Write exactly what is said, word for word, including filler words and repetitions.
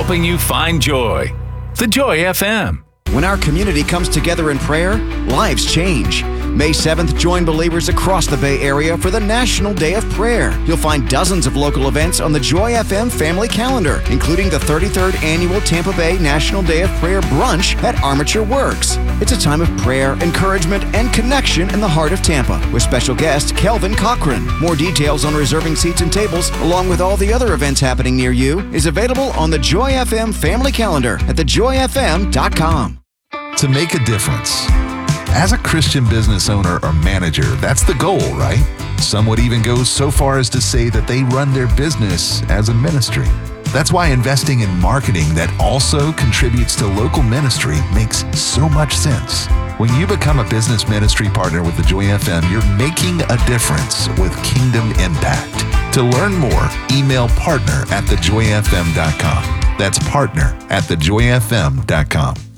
helping you find joy. The Joy F M. When our community comes together in prayer, lives change. May seventh, join believers across the Bay Area for the National Day of Prayer. You'll find dozens of local events on the Joy F M family calendar, including the thirty-third Annual Tampa Bay National Day of Prayer Brunch at Armature Works. It's a time of prayer, encouragement, and connection in the heart of Tampa, with special guest Kelvin Cochran. More details on reserving seats and tables, along with all the other events happening near you, is available on the Joy F M family calendar at the joy f m dot com. To make a difference. As a Christian business owner or manager, that's the goal, right? Some would even go so far as to say that they run their business as a ministry. That's why investing in marketing that also contributes to local ministry makes so much sense. When you become a business ministry partner with the Joy F M, you're making a difference with Kingdom Impact. To learn more, email partner at the joy f m dot com. That's partner at the joy f m dot com.